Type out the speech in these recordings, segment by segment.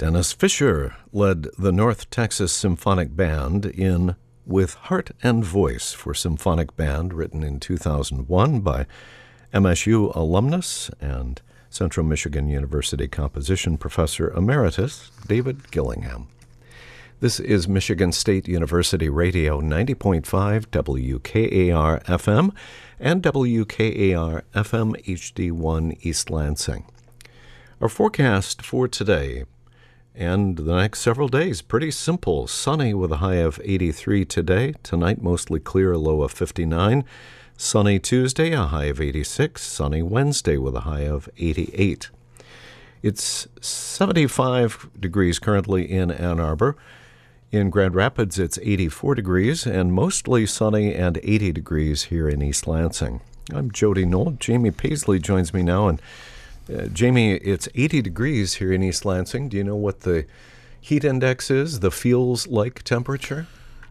Dennis Fisher led the North Texas Symphonic Band in With Heart and Voice for Symphonic Band, written in 2001 by MSU alumnus and Central Michigan University composition professor emeritus David Gillingham. This is Michigan State University Radio 90.5 WKAR FM and WKAR FM HD1 East Lansing. Our forecast for today and the next several days, pretty simple. Sunny with a high of 83 today. Tonight, mostly clear, a low of 59. Sunny Tuesday, a high of 86. Sunny Wednesday with a high of 88. It's 75 degrees currently in Ann Arbor. In Grand Rapids, it's 84 degrees and mostly sunny and 80 degrees here in East Lansing. I'm Jody Knoll. Jamie Paisley joins me now. And Jamie, it's 80 degrees here in East Lansing. Do you know what the heat index is, the feels like temperature?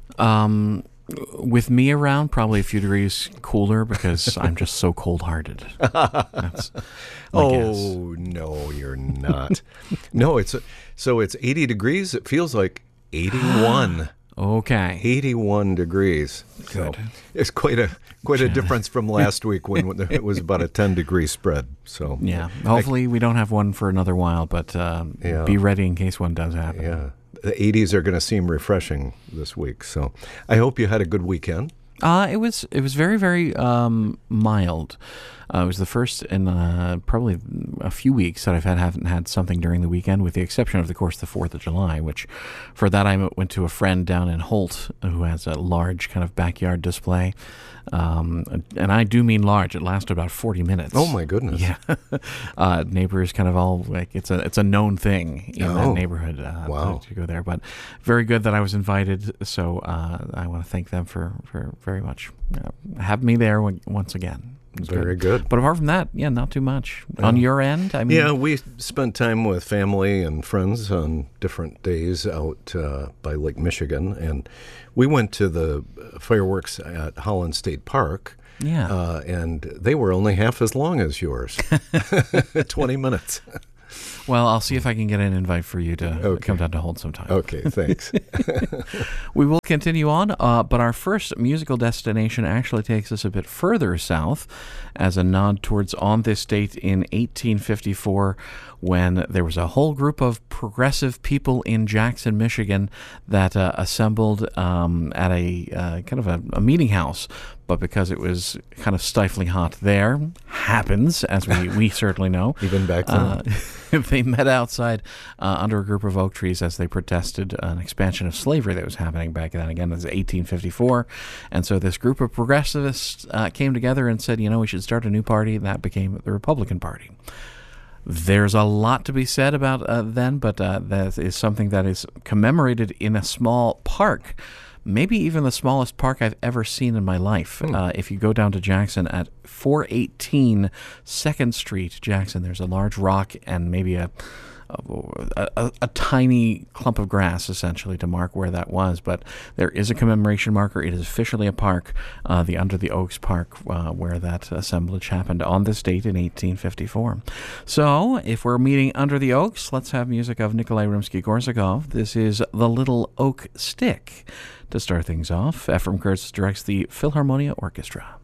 With me around, probably a few degrees cooler because I'm just so cold-hearted. That's my guess. No, you're not. No, it's 80 degrees. It feels like 81. Okay. 81 degrees. Good. So it's quite a difference from last week when it was about a 10-degree spread. So yeah, hopefully we don't have one for another while, but be ready in case one does happen. Yeah, the 80s are going to seem refreshing this week. So I hope you had a good weekend. It was very, very mild. It was the first in probably a few weeks that haven't had something during the weekend, with the exception of course, the 4th of July, which for that I went to a friend down in Holt who has a large kind of backyard display. And I do mean large. It lasted about 40 minutes. Oh, my goodness. Yeah. Neighbors kind of all, like, it's a known thing in that neighborhood to go there. But very good that I was invited. So I want to thank them for very much having me there once again. Very good. But apart from that, not too much. On your end? I mean, yeah, we spent time with family and friends on different days out by Lake Michigan. And we went to the fireworks at Holland State Park. Yeah. And they were only half as long as yours. 20 minutes. Well, I'll see if I can get an invite for you to come down to Holt sometime. Okay, thanks. We will continue on, but our first musical destination actually takes us a bit further south as a nod towards on this date in 1854, when there was a whole group of progressive people in Jackson, Michigan that assembled at a kind of a meeting house. But because it was kind of stifling hot there, happens, as we certainly know. Even back then. They met outside under a group of oak trees as they protested an expansion of slavery that was happening back then. Again, it was 1854. And so this group of progressivists came together and said, we should start a new party. And that became the Republican Party. There's a lot to be said about then, but that is something that is commemorated in a small park. Maybe even the smallest park I've ever seen in my life. If you go down to Jackson at 418 2nd Street, Jackson, there's a large rock and maybe a tiny clump of grass, essentially, to mark where that was. But there is a commemoration marker. It is officially a park, the Under the Oaks Park, where that assemblage happened on this date in 1854. So, if we're meeting under the oaks, let's have music of Nikolai Rimsky-Korsakov. This is The Little Oak Stick. To start things off, Ephraim Kurtz directs the Philharmonia Orchestra.